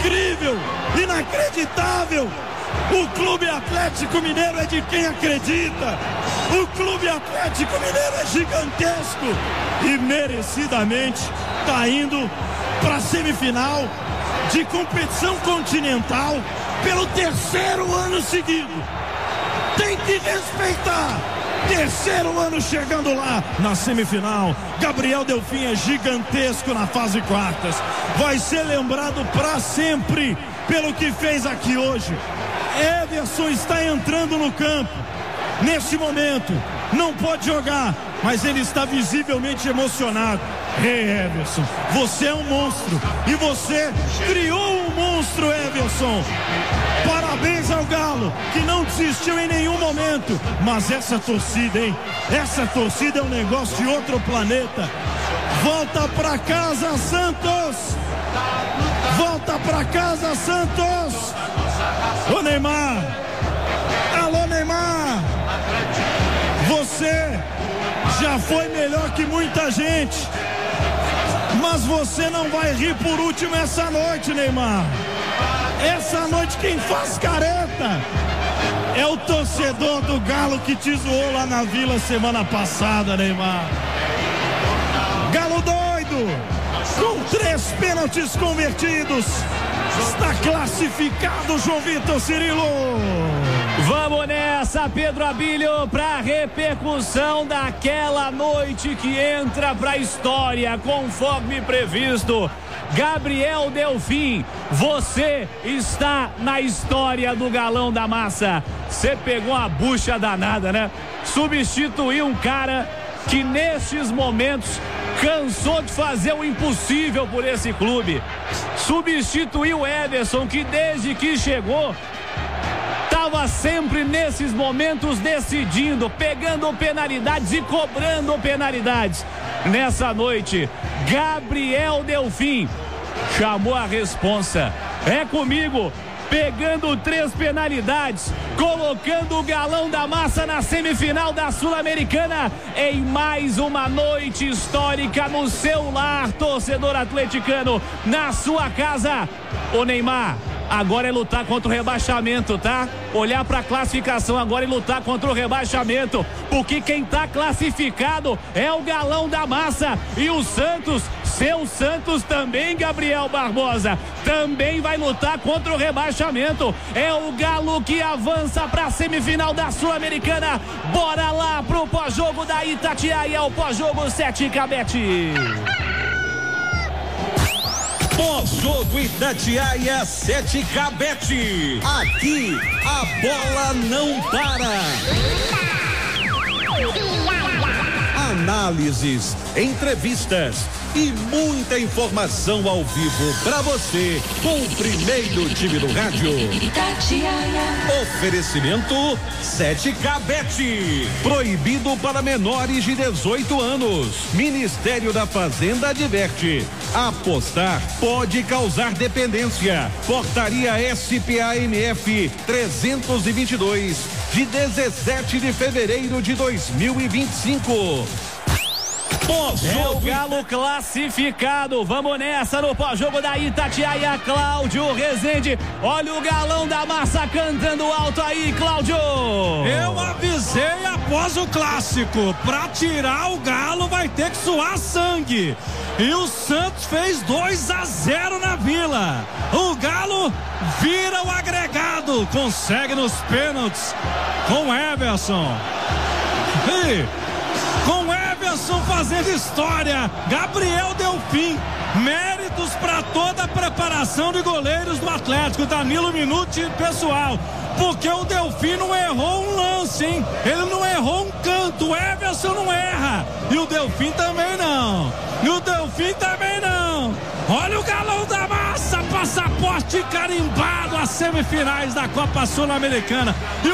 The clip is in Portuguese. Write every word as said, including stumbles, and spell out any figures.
incrível, inacreditável. O Clube Atlético Mineiro é de quem acredita. O Clube Atlético Mineiro é gigantesco e merecidamente está indo para a semifinal de competição continental pelo terceiro ano seguido. Tem que respeitar. Terceiro ano chegando lá na semifinal. Gabriel Delfim é gigantesco na fase quartas. Vai ser lembrado para sempre pelo que fez aqui hoje. Everson está entrando no campo. Neste momento, não pode jogar, mas ele está visivelmente emocionado. Ei, Everson, você é um monstro. E você criou um monstro, Everson. Parabéns ao Galo, que não desistiu em nenhum momento. Mas essa torcida, hein? Essa torcida é um negócio de outro planeta. Volta pra casa, Santos! Volta pra casa, Santos! Ô Neymar! Alô, Neymar! Você já foi melhor que muita gente, mas você não vai rir por último essa noite, Neymar. Essa noite quem faz careta é o torcedor do Galo que te zoou lá na Vila semana passada, Neymar. Galo doido, com três pênaltis convertidos, está classificado, João Vitor Cirilo. Vamos nessa, Pedro Abílio, para repercussão daquela noite que entra para a história, conforme previsto. Gabriel Delfim, você está na história do Galão da Massa. Você pegou uma bucha danada, né? Substituiu um cara que nestes momentos cansou de fazer o impossível por esse clube. Substituiu o Everson, que desde que chegou estava sempre nesses momentos decidindo, pegando penalidades e cobrando penalidades. Nessa noite, Gabriel Delfim chamou a responsa. É comigo, pegando três penalidades, colocando o Galão da Massa na semifinal da Sul-Americana em mais uma noite histórica no seu lar, torcedor atleticano, na sua casa. Ô Neymar, agora é lutar contra o rebaixamento, tá? Olhar para a classificação agora e lutar contra o rebaixamento, porque quem tá classificado é o Galão da Massa e o Santos, seu Santos também, Gabriel Barbosa, também vai lutar contra o rebaixamento. É o Galo que avança para a semifinal da Sul-Americana. Bora lá pro pós-jogo da Itatiaia, o pós-jogo sete Cabete. Pós-jogo Itatiaia sete Cabete. Aqui a bola não para. Análises, entrevistas e muita informação ao vivo para você com o primeiro time do rádio. Itatiaia. Oferecimento sete Cabete. Proibido para menores de dezoito anos. Ministério da Fazenda adverte: apostar pode causar dependência. Portaria S P A M F trezentos e vinte e dois de dezessete de fevereiro de dois mil e vinte e cinco. É o Galo classificado. Vamos nessa no pós-jogo da Itatiaia. Cláudio Rezende, olha o Galão da Massa cantando alto aí, Cláudio. Eu avisei após o clássico, pra tirar o Galo vai ter que suar sangue. E o Santos fez dois a zero na Vila. O Galo vira o agregado, consegue nos pênaltis com Everson. E com Everson fazendo história, Gabriel Delfim, méritos para toda a preparação de goleiros do Atlético, Danilo Minuti e pessoal, porque o Delfim não errou um lance, hein? Ele não errou um canto, o Everson não erra, e o Delfim também não, e o Delfim também não. Olha o Galão da Massa, passaporte carimbado às semifinais da Copa Sul-Americana.